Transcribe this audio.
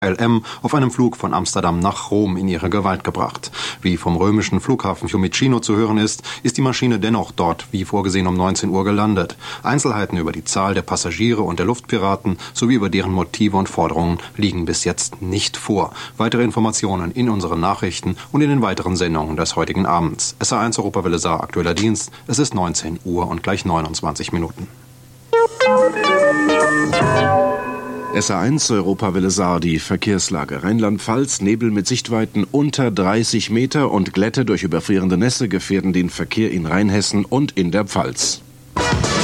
LM auf einem Flug von Amsterdam nach Rom in ihre Gewalt gebracht. Wie vom römischen Flughafen Fiumicino zu hören ist die Maschine dennoch dort, wie vorgesehen, um 19 Uhr gelandet. Einzelheiten über die Zahl der Passagiere und der Luftpiraten sowie über deren Motive und Forderungen liegen bis jetzt nicht vor. Weitere Informationen in unseren Nachrichten und in den weiteren Sendungen des heutigen Abends. SA1 Europawelle Saar, aktueller Dienst. Es ist 19 Uhr und gleich 29 Minuten. SA1 Europawelle Saar, die Verkehrslage. Rheinland-Pfalz, Nebel mit Sichtweiten unter 30 Meter und Glätte durch überfrierende Nässe gefährden den Verkehr in Rheinhessen und in der Pfalz.